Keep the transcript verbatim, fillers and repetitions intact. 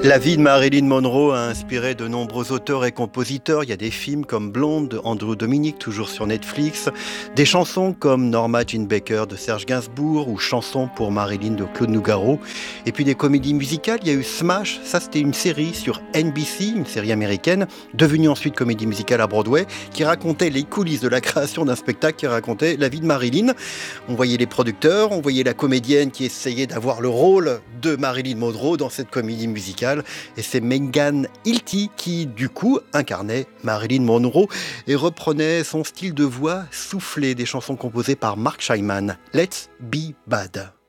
La vie de Marilyn Monroe a inspiré de nombreux auteurs et compositeurs. Il y a des films comme Blonde de Andrew Dominic, toujours sur Netflix. Des chansons comme Norma Jean Baker de Serge Gainsbourg ou Chansons pour Marilyn de Claude Nougaro. Et puis des comédies musicales. Il y a eu Smash, ça c'était une série sur N B C, une série américaine, devenue ensuite comédie musicale à Broadway, qui racontait les coulisses de la création d'un spectacle qui racontait la vie de Marilyn. On voyait les producteurs, on voyait la comédienne qui essayait d'avoir le rôle de Marilyn Monroe dans cette comédie musicale. Et c'est Megan Hilty qui, du coup, incarnait Marilyn Monroe et reprenait son style de voix soufflé des chansons composées par Mark Scheinman. Let's Be Bad.